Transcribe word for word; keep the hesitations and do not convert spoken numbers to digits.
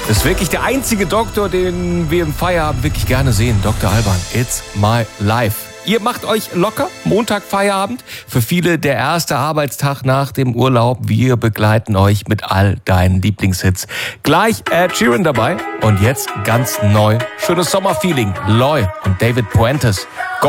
Das ist wirklich der einzige Doktor, den wir im Feierabend wirklich gerne sehen. Doktor Alban, it's my life. Ihr macht euch locker, Montag Feierabend. Für viele der erste Arbeitstag nach dem Urlaub. Wir begleiten euch mit all deinen Lieblingshits. Gleich Ed Sheeran dabei. Und jetzt ganz neu. Schönes Sommerfeeling. Loy und David Puentes.